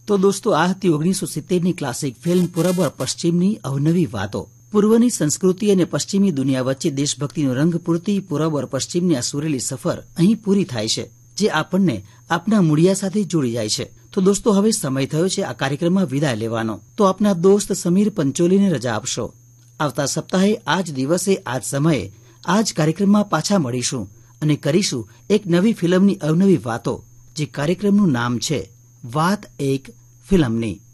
તો દોસ્તો આ હતી 1970ની ક્લાસિક ફિલ્મ પૂરબ ઓર પશ્ચિમની અવનવી વાતો। પૂર્વની સંસ્કૃતિ અને પશ્ચિમી દુનિયા વચ્ચે દેશભક્તિનો રંગ પૂરતી પૂરબ ઓર પશ્ચિમની આ સુરેલી સફર અહીં પૂરી થાય છે, જે આપણને આપના મૂળિયા સાથે જોડી જાય છે। તો દોસ્તો હવે સમય થયો છે આ કાર્યક્રમમાં વિદાય લેવાનો। તો આપના દોસ્ત સમીર પંચોલીને રજા આપશો। આવતા સપ્તાહે આ જ દિવસે આ જ સમયે આ જ કાર્યક્રમમાં પાછા મળીશું અને કરીશું એક નવી ફિલ્મની અવનવી વાતો, જે કાર્યક્રમનું નામ છે વાત એક ફિલ્મની।